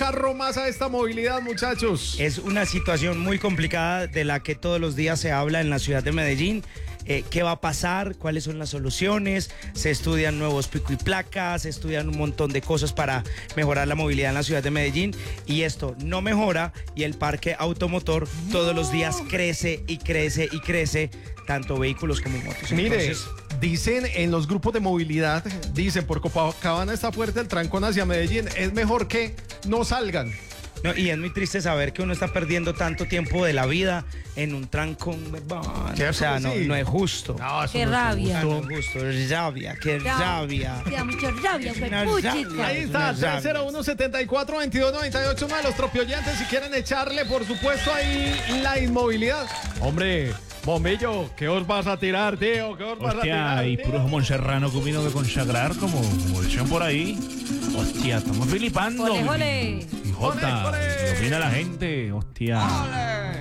carro más a esta movilidad, muchachos? Es una situación muy complicada de la que todos los días se habla en la ciudad de Medellín. ¿Qué va a pasar? ¿Cuáles son las soluciones? Se estudian nuevos pico y placas, se estudian un montón de cosas para mejorar la movilidad en la ciudad de Medellín, y esto no mejora, y el parque automotor todos los días crece y crece y crece, tanto vehículos como motos. Mire, Entonces, dicen en los grupos de movilidad, dicen por Copacabana está fuerte el trancón hacia Medellín, es mejor que no salgan. no, y es muy triste saber que uno está perdiendo tanto tiempo de la vida en un trancón, huevón. O sea, no, Sí. no es justo. No, eso Qué no es rabia. No es justo, es rabia, qué rabia. Te da mucha rabia, Una huepuchica. rabia. Ahí está, 301-74-22-98, uno de los tropioyentes, si quieren echarle, por supuesto, ahí la inmovilidad. Hombre, Bombillo, ¿qué os vas a tirar, tío? ¿Qué os vas a Hostia, tirar? y tío? puros monserrano que vino de consagrar, como decían por ahí. Hostia, estamos filipando. Ole, ole. Jota, Ole, ole. domina la gente, hostia. ¡Ole!